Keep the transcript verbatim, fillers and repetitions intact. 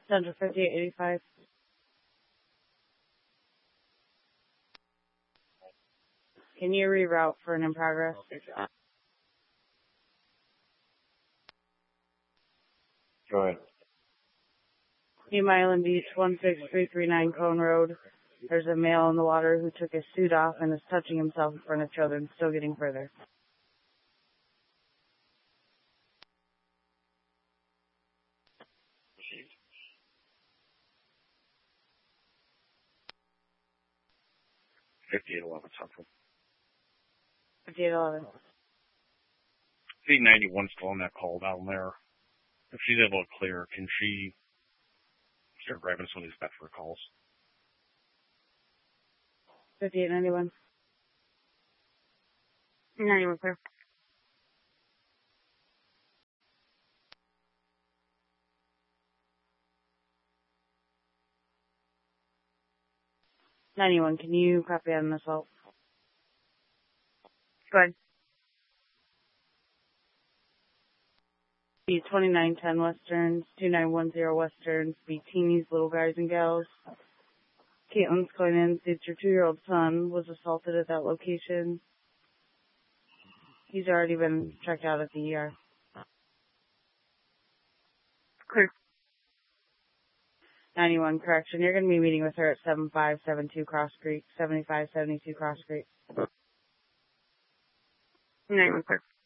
Central fifty-eight eighty-five. Can you reroute for an in progress? Go ahead. New Island Beach, one six three three nine Cone Road. There's a male in the water who took his suit off and is touching himself in front of children, still getting further. fifty-eight eleven Central. fifty-eight eleven. eight ninety-one still on that call down there. If she's able to clear, can she start grabbing some of these Bedford calls? fifty-eight ninety-one. ninety-one clear. ninety-one, can you copy on this assault? Go ahead. Be twenty-nine ten Westerns, two nine one zero Westerns, be teenies, little guys and gals. Caitlin's going in, states your two-year-old son was assaulted at that location. He's already been checked out at the E R. Clear. ninety-one, correction. You're going to be meeting with her at seventy-five seventy-two Cross Creek, seventy-five seventy-two Cross Creek. ninety-one, clear.